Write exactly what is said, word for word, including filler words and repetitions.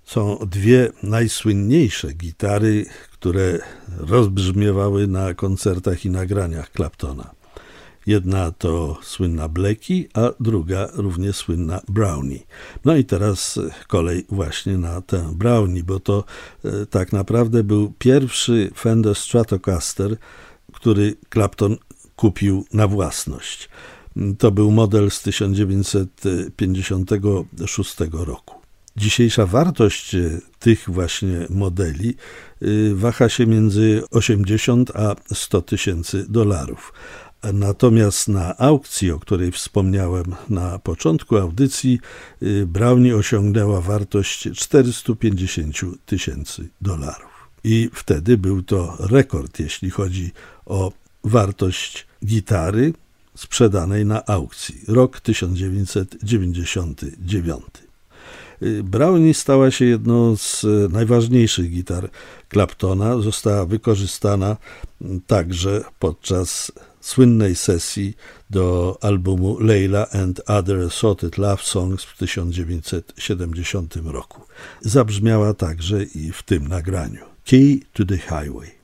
Są dwie najsłynniejsze gitary, które rozbrzmiewały na koncertach i nagraniach Claptona. Jedna to słynna Blackie, a druga równie słynna Brownie. No i teraz kolej właśnie na tę Brownie, bo to e, tak naprawdę był pierwszy Fender Stratocaster, który Clapton kupił na własność. To był model z tysiąc dziewięćset pięćdziesiątego szóstego roku. Dzisiejsza wartość tych właśnie modeli waha się między osiemdziesiąt a sto tysięcy dolarów. Natomiast na aukcji, o której wspomniałem na początku audycji, Brownie osiągnęła wartość czterysta pięćdziesiąt tysięcy dolarów. I wtedy był to rekord, jeśli chodzi o wartość gitary sprzedanej na aukcji. Rok tysiąc dziewięćset dziewięćdziesiąty dziewiąty. Brownie stała się jedną z najważniejszych gitar Claptona. Została wykorzystana także podczas słynnej sesji do albumu Layla and Other Assorted Love Songs w tysiąc dziewięćset siedemdziesiątym roku. Zabrzmiała także i w tym nagraniu. Key to the Highway.